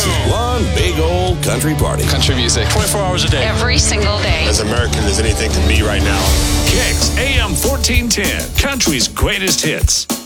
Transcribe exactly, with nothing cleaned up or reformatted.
This is one big old country party. Country music. twenty-four hours a day. Every single day. As American as anything can be right now. Kicks A M fourteen ten, country's greatest hits.